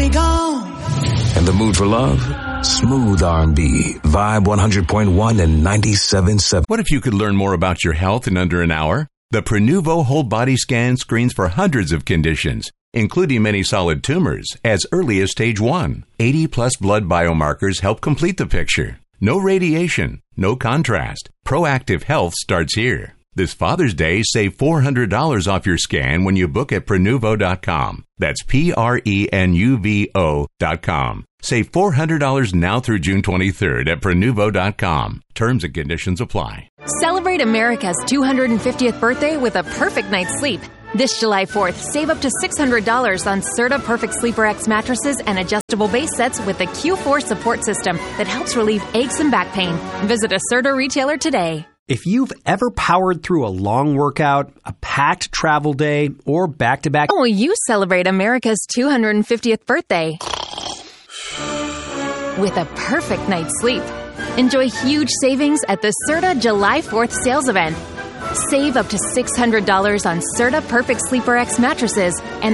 be gone. In the mood for love? Smooth R&B, Vibe 100.1 and 97.7. What if you could learn more about your health in under an hour? The Prenuvo whole body scan screens for hundreds of conditions, including many solid tumors, as early as stage 1. 80-plus blood biomarkers help complete the picture. No radiation, no contrast. Proactive health starts here. This Father's Day, save $400 off your scan when you book at Prenuvo.com. That's Prenuvo.com. Save $400 now through June 23rd at Prenuvo.com. Terms and conditions apply. Celebrate America's 250th birthday with a perfect night's sleep. This July 4th, save up to $600 on Serta Perfect Sleeper X mattresses and adjustable base sets with the Q4 support system that helps relieve aches and back pain. Visit a Serta retailer today. If you've ever powered through a long workout, a packed travel day, or back-to-back... How will you celebrate America's 250th birthday? With a perfect night's sleep. Enjoy huge savings at the Serta July 4th sales event. Save up to $600 on Serta Perfect Sleeper X mattresses and